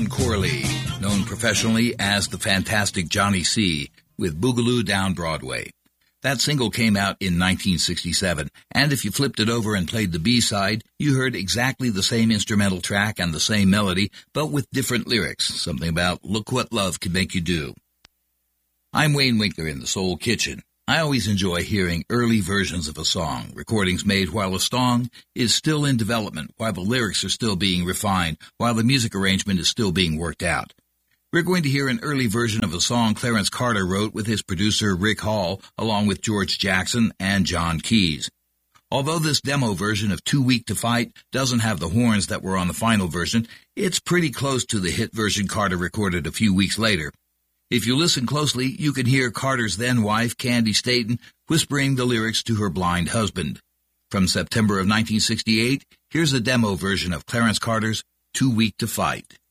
Don Corley, known professionally as the Fantastic Johnny C., with Boogaloo Down Broadway. That single came out in 1967, and if you flipped it over and played the B-side, you heard exactly the same instrumental track and the same melody, but with different lyrics, something about "Look What Love Can Make You Do." I'm Wayne Winkler in the Soul Kitchen. I always enjoy hearing early versions of a song, recordings made while a song is still in development, while the lyrics are still being refined, while the music arrangement is still being worked out. We're going to hear an early version of a song Clarence Carter wrote with his producer Rick Hall, along with George Jackson and John Keyes. Although this demo version of Too Weak to Fight doesn't have the horns that were on the final version, it's pretty close to the hit version Carter recorded a few weeks later. If you listen closely, you can hear Carter's then-wife, Candy Staton, whispering the lyrics to her blind husband. From September of 1968, here's a demo version of Clarence Carter's Too Weak to Fight.